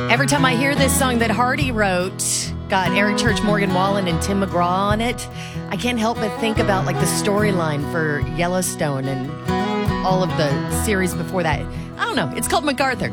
Every time I hear this song that Hardy wrote, got Eric Church, Morgan Wallen, and Tim McGraw on it, I can't help but think about like the storyline for Yellowstone and all of the series before that. I don't know. It's called MacArthur.